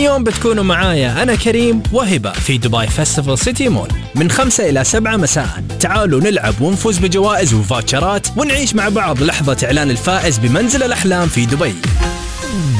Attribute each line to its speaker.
Speaker 1: اليوم بتكونوا معايا أنا كريم وهبة في دبي فيستيفال سيتي مول من 5 إلى 7 مساء. تعالوا نلعب ونفوز بجوائز وفاتشرات ونعيش مع بعض لحظة إعلان الفائز بمنزل الأحلام في دبي.